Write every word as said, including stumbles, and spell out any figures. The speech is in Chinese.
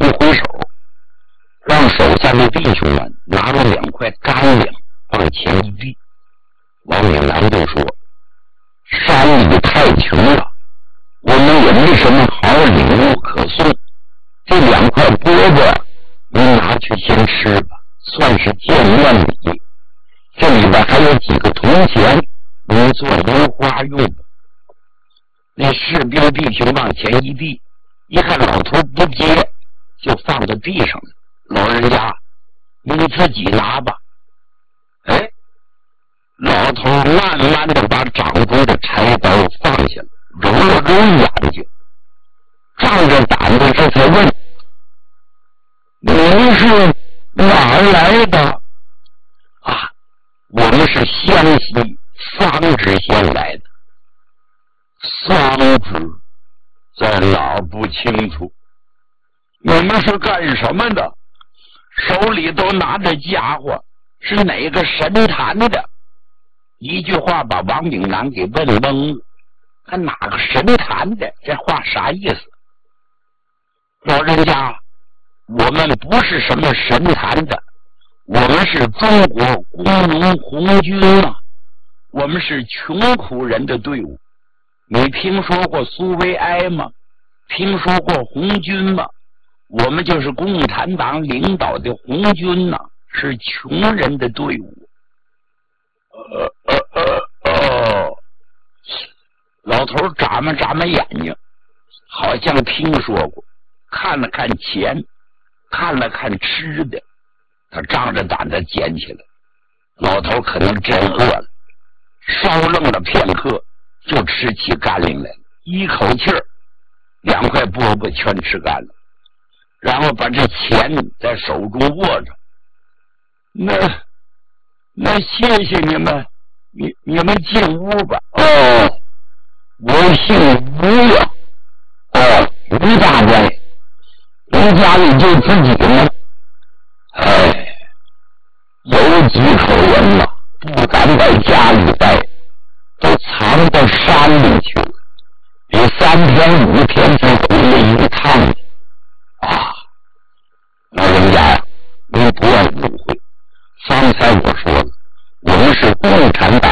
挥手，让手下的弟兄们拿了两块干粮往前一递。王炳南就说：山里太穷了，我们也没什么好礼物可送，这两块饽饽你拿去先吃吧，算是见面礼。这里边还有几个铜钱，你做油花用的。那士兵弟兄往前一递，一看老头不接，就放在地上了。老人家，你自己拿吧。哎，老头慢慢的把掌中的柴刀放下了，揉了揉眼睛，仗着胆子这才问：你是哪儿来的？啊，我们是湘西桑植县来的。桑植在哪儿不清楚。你们是干什么的？手里都拿着家伙，是哪个神坛的？一句话把王炳南给问懵了。他哪个神坛的？这话啥意思？老人家，我们不是什么神坛的，我们是中国工农红军啊，我们是穷苦人的队伍。你听说过苏维埃吗？听说过红军吗？我们就是共产党领导的红军呐、啊，是穷人的队伍。呃呃呃哦，老头眨巴眨巴眼睛，好像听说过，看了看钱，看了看吃的，他仗着胆子捡起来。老头可能真饿了，稍愣了片刻，就吃起干粮来了，一口气儿，两块饽饽全吃干了，然后把这钱在手中握着。那那谢谢你们，你你们进屋吧。哦，我姓吴呀。哦，吴大官，你家里就自己吗？哎，有几口人了，不敢在家里待，都藏到山里去了。这三天五天